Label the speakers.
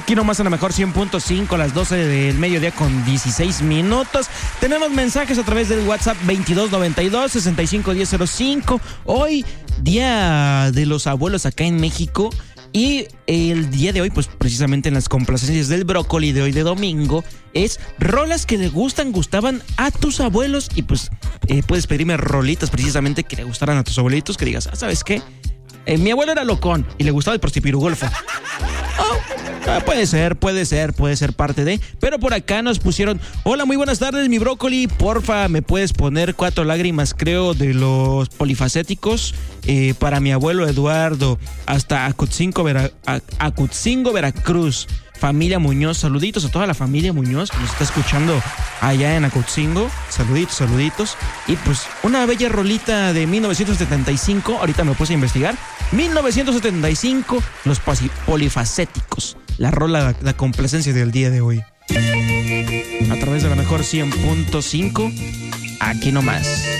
Speaker 1: Aquí nomás en la mejor 100.5, las 12 del mediodía con 16 minutos. Tenemos mensajes a través del WhatsApp 2292-651005. Hoy, Día de los Abuelos acá en México. Y el día de hoy, pues precisamente en las complacencias del brócoli de hoy de domingo, es rolas que le gustaban a tus abuelos. Y pues puedes pedirme rolitas precisamente que le gustaran a tus abuelitos, que digas, ¿sabes qué? Mi abuelo era locón y le gustaba el prostipirugolfo. Puede ser parte de. Pero por acá nos pusieron: hola, muy buenas tardes, mi brócoli. Porfa, ¿me puedes poner 4 lágrimas, creo, de los polifacéticos? Para mi abuelo Eduardo, hasta Acutzingo, Veracruz. Familia Muñoz, saluditos a toda la familia Muñoz que nos está escuchando allá en Acutzingo. Saluditos. Y pues una bella rolita de 1975, ahorita me puse a investigar. 1975, los polifacéticos. La rola, la complacencia del día de hoy. A través de la mejor 100.5, aquí nomás.